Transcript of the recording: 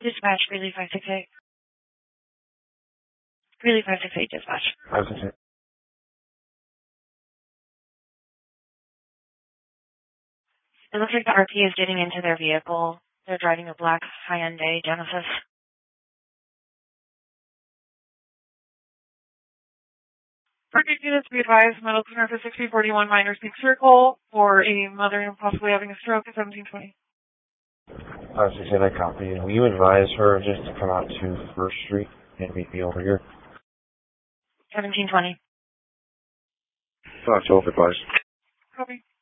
Dispatch, Greeley 568. Greeley 568, dispatch. 568. It looks like the RP is getting into their vehicle. They're driving a black Hyundai Genesis. Parking units be advised, medical center for 6041 Miners Peak Circle for a mother possibly having a stroke at 1720. 568, I copy. Will you advise her just to come out to First Street and meet me over here? 1720. 512, advise. Copy.